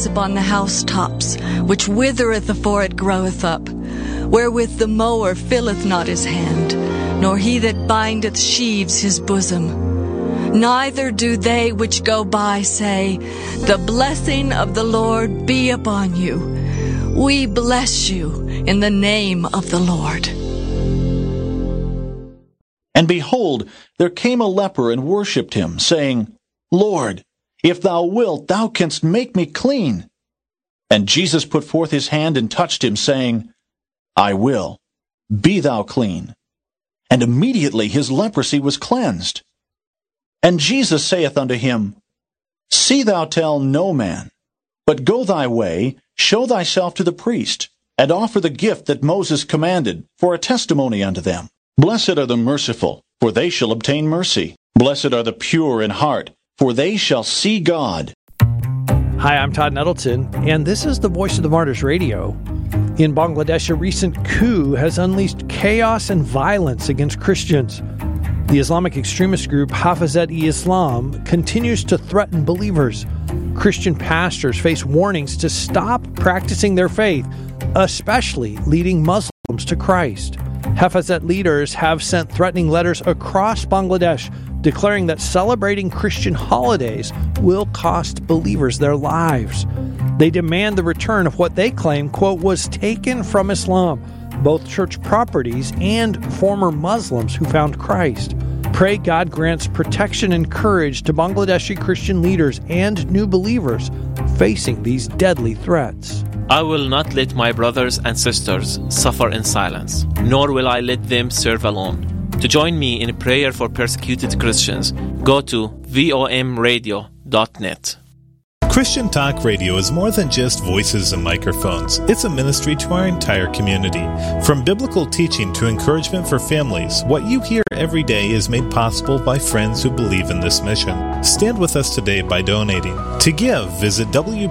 upon the housetops, which withereth afore it groweth up, wherewith the mower filleth not his hand, nor he that bindeth sheaves his bosom. Neither do they which go by say, The blessing of the Lord be upon you. We bless you in the name of the Lord. And behold, there came a leper and worshipped him, saying, Lord, if thou wilt, thou canst make me clean. And Jesus put forth his hand and touched him, saying, I will. Be thou clean. And immediately his leprosy was cleansed. And Jesus saith unto him, See thou tell no man, but go thy way, show thyself to the priest, and offer the gift that Moses commanded, for a testimony unto them. Blessed are the merciful, for they shall obtain mercy. Blessed are the pure in heart, for they shall see God. Hi, I'm Todd Nettleton, and this is the Voice of the Martyrs Radio. In Bangladesh, a recent coup has unleashed chaos and violence against Christians. The Islamic extremist group Hafazat-e-Islam continues to threaten believers. Christian pastors face warnings to stop practicing their faith, especially leading Muslims to Christ. Hafazat leaders have sent threatening letters across Bangladesh, declaring that celebrating Christian holidays will cost believers their lives. They demand the return of what they claim, quote, was taken from Islam, both church properties and former Muslims who found Christ. Pray God grants protection and courage to Bangladeshi Christian leaders and new believers facing these deadly threats. I will not let my brothers and sisters suffer in silence, nor will I let them serve alone. To join me in prayer for persecuted Christians, go to vomradio.net. Christian Talk Radio is more than just voices and microphones. It's a ministry to our entire community. From biblical teaching to encouragement for families, what you hear every day is made possible by friends who believe in this mission. Stand with us today by donating. To give, visit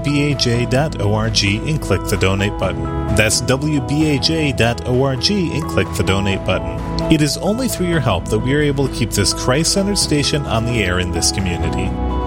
wbaj.org and click the donate button. That's wbaj.org and click the donate button. It is only through your help that we are able to keep this Christ-centered station on the air in this community.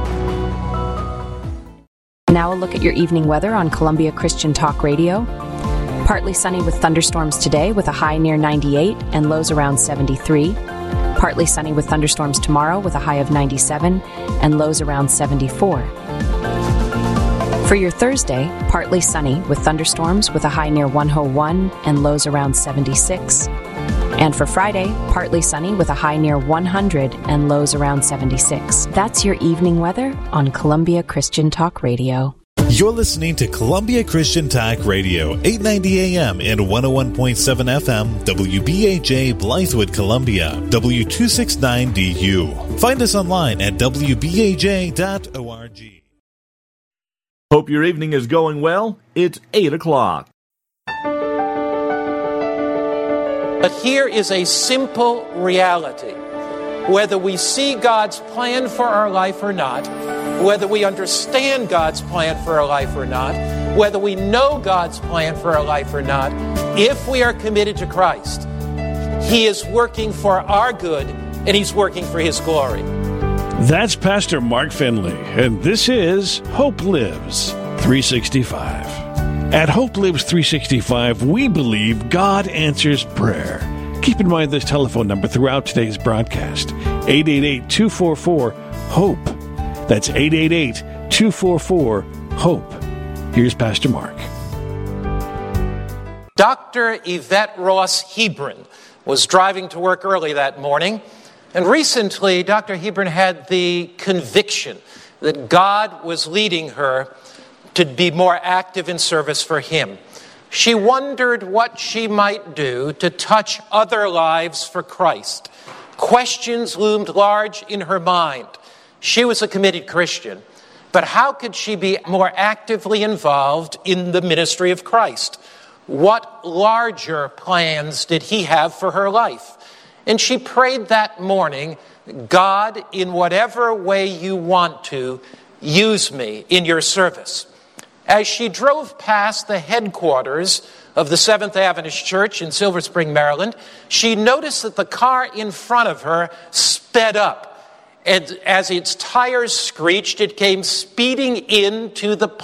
Now a look at your evening weather on Columbia Christian Talk Radio. Partly sunny with thunderstorms today with a high near 98 and lows around 73. Partly sunny with thunderstorms tomorrow with a high of 97 and lows around 74. For your Thursday, partly sunny with thunderstorms with a high near 101 and lows around 76. And for Friday, partly sunny with a high near 100 and lows around 76. That's your evening weather on Columbia Christian Talk Radio. You're listening to Columbia Christian Talk Radio, 890 AM and 101.7 FM, WBAJ Blythewood, Columbia, W269DU. Find us online at wbaj.org. Hope your evening is going well. It's 8 o'clock. But here is a simple reality. Whether we see God's plan for our life or not, whether we understand God's plan for our life or not, whether we know God's plan for our life or not, if we are committed to Christ, He is working for our good and He's working for His glory. That's Pastor Mark Finley, and this is Hope Lives 365. At Hope Lives 365, we believe God answers prayer. Keep in mind this telephone number throughout today's broadcast, 888-244-HOPE. That's 888-244-HOPE. Here's Pastor Mark. Dr. Yvette Ross Hebron was driving to work early that morning, and recently Dr. Hebron had the conviction that God was leading her to be more active in service for Him. She wondered what she might do to touch other lives for Christ. Questions loomed large in her mind. She was a committed Christian, but how could she be more actively involved in the ministry of Christ? What larger plans did He have for her life? And she prayed that morning, God, in whatever way you want to, use me in your service. As she drove past the headquarters of the Seventh Adventist Church in Silver Spring, Maryland, she noticed that the car in front of her sped up. And as its tires screeched, it came speeding into the